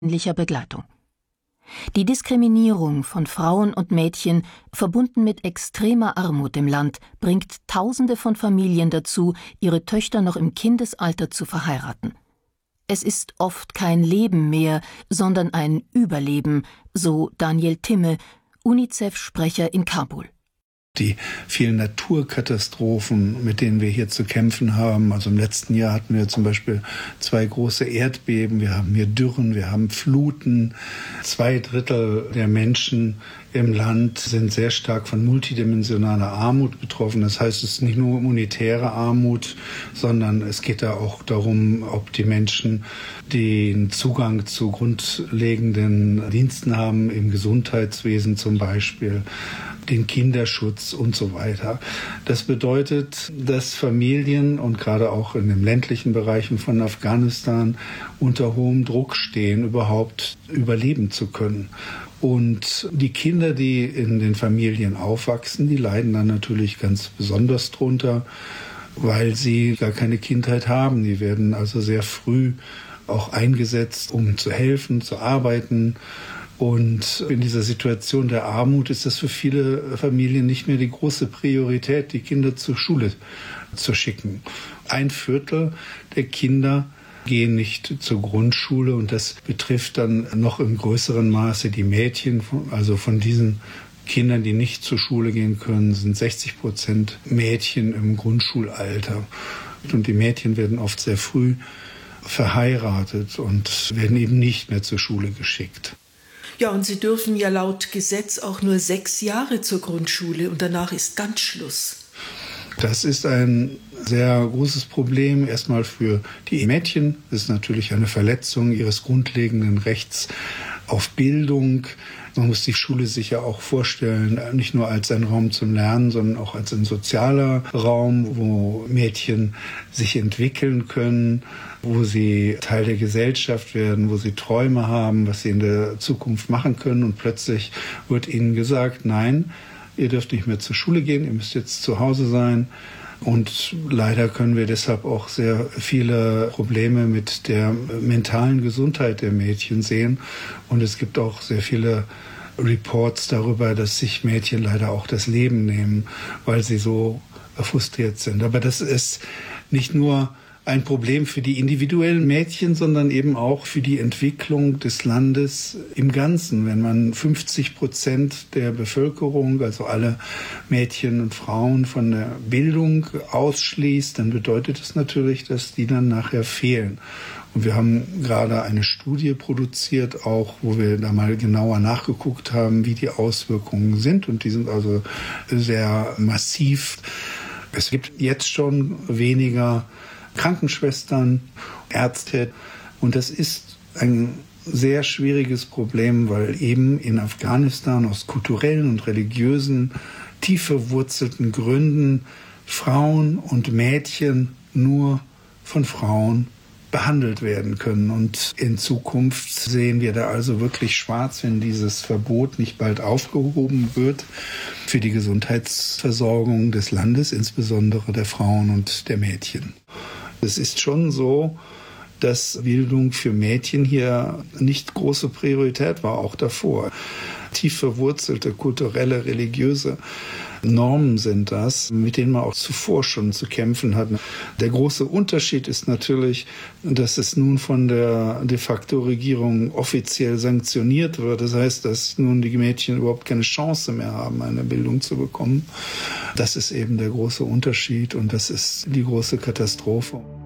Begleitung. Die Diskriminierung von Frauen und Mädchen, verbunden mit extremer Armut im Land, bringt Tausende von Familien dazu, ihre Töchter noch im Kindesalter zu verheiraten. Es ist oft kein Leben mehr, sondern ein Überleben, so Daniel Timme, UNICEF-Sprecher in Kabul. Die vielen Naturkatastrophen, mit denen wir hier zu kämpfen haben. Also im letzten Jahr hatten wir zum Beispiel 2 große Erdbeben, wir haben hier Dürren, wir haben Fluten. 2/3 der Menschen im Land sind sehr stark von multidimensionaler Armut betroffen. Das heißt, es ist nicht nur monetäre Armut, sondern es geht da auch darum, ob die Menschen den Zugang zu grundlegenden Diensten haben, im Gesundheitswesen zum Beispiel, den Kinderschutz und so weiter. Das bedeutet, dass Familien und gerade auch in den ländlichen Bereichen von Afghanistan unter hohem Druck stehen, überhaupt überleben zu können. Und die Kinder, die in den Familien aufwachsen, die leiden dann natürlich ganz besonders drunter, weil sie gar keine Kindheit haben. Die werden also sehr früh auch eingesetzt, um zu helfen, zu arbeiten. Und in dieser Situation der Armut ist das für viele Familien nicht mehr die große Priorität, die Kinder zur Schule zu schicken. 1/4 der Kinder gehen nicht zur Grundschule und das betrifft dann noch im größeren Maße die Mädchen. Also von diesen Kindern, die nicht zur Schule gehen können, sind 60% Mädchen im Grundschulalter. Und die Mädchen werden oft sehr früh verheiratet und werden eben nicht mehr zur Schule geschickt. Ja, und sie dürfen ja laut Gesetz auch nur 6 Jahre zur Grundschule und danach ist ganz Schluss. Das ist ein sehr großes Problem. Erstmal für die Mädchen. Das ist natürlich eine Verletzung ihres grundlegenden Rechts auf Bildung. Man muss die Schule sich ja auch vorstellen, nicht nur als ein Raum zum Lernen, sondern auch als ein sozialer Raum, wo Mädchen sich entwickeln können, wo sie Teil der Gesellschaft werden, wo sie Träume haben, was sie in der Zukunft machen können. Und plötzlich wird ihnen gesagt, nein, ihr dürft nicht mehr zur Schule gehen, ihr müsst jetzt zu Hause sein. Und leider können wir deshalb auch sehr viele Probleme mit der mentalen Gesundheit der Mädchen sehen. Und es gibt auch sehr viele Reports darüber, dass sich Mädchen leider auch das Leben nehmen, weil sie so frustriert sind. Aber das ist nicht nur ein Problem für die individuellen Mädchen, sondern eben auch für die Entwicklung des Landes im Ganzen. Wenn man 50% der Bevölkerung, also alle Mädchen und Frauen von der Bildung ausschließt, dann bedeutet das natürlich, dass die dann nachher fehlen. Und wir haben gerade eine Studie produziert, auch wo wir da mal genauer nachgeguckt haben, wie die Auswirkungen sind. Und die sind also sehr massiv. Es gibt jetzt schon weniger Krankenschwestern, Ärzte. Und das ist ein sehr schwieriges Problem, weil eben in Afghanistan aus kulturellen und religiösen, tief verwurzelten Gründen Frauen und Mädchen nur von Frauen behandelt werden können. Und in Zukunft sehen wir da also wirklich schwarz, wenn dieses Verbot nicht bald aufgehoben wird für die Gesundheitsversorgung des Landes, insbesondere der Frauen und der Mädchen. Es ist schon so, dass Bildung für Mädchen hier nicht große Priorität war, auch davor. Tief verwurzelte kulturelle, religiöse Normen sind das, mit denen man auch zuvor schon zu kämpfen hat. Der große Unterschied ist natürlich, dass es nun von der de facto Regierung offiziell sanktioniert wird. Das heißt, dass nun die Mädchen überhaupt keine Chance mehr haben, eine Bildung zu bekommen. Das ist eben der große Unterschied und das ist die große Katastrophe.